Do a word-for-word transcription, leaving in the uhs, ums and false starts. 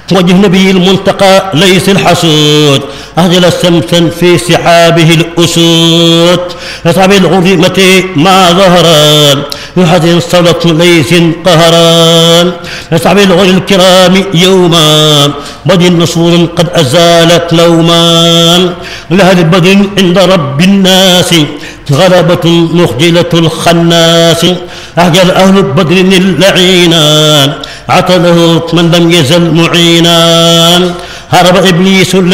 وجه نبي المنتقى ليس الحسود أهجل سمسا في سحابه الأسود أصحاب الغريمة ما ظهران يحزن صولة ليس قهران أصحاب الغر الكرام يوما بدر نصور قد أزالت لوما لأهل بدر عند رب الناس غلبة مخجلة الخناس أهجل أهل بدر اللعينان عتله من لم يزل معينا هرب إبليس